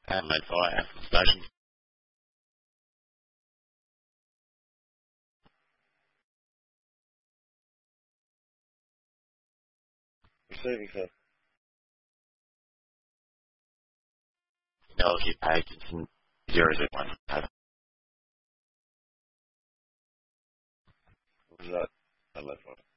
Mate fire from station. Receiving, sir. LG page, it's in 001. What was that? Hello,